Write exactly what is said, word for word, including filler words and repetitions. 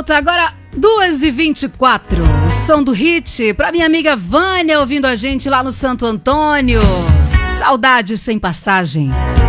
volta agora, duas e vinte e quatro. O som do hit pra minha amiga Vânia ouvindo a gente lá no Santo Antônio. Saudade sem passagem.